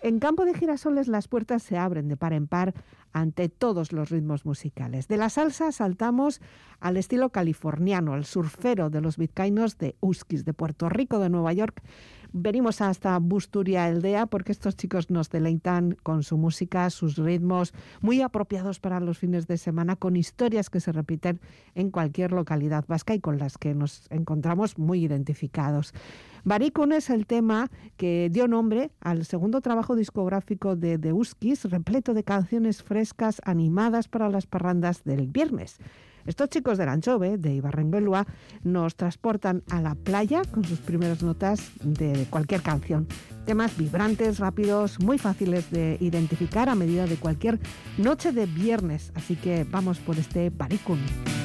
En Campo de Girasoles las puertas se abren de par en par ante todos los ritmos musicales. De la salsa saltamos al estilo californiano, al surfero de los vizcaínos de Uskis, de Puerto Rico, de Nueva York. Venimos hasta Busturia Eldea porque estos chicos nos deleitan con su música, sus ritmos muy apropiados para los fines de semana, con historias que se repiten en cualquier localidad vasca y con las que nos encontramos muy identificados. Barikun es el tema que dio nombre al segundo trabajo discográfico de Uskis, repleto de canciones frescas, animadas para las parrandas del viernes. Estos chicos de Anchove, de Ibarrengoelua, nos transportan a la playa con sus primeras notas de cualquier canción. Temas vibrantes, rápidos, muy fáciles de identificar a medida de cualquier noche de viernes. Así que vamos por este Barikun.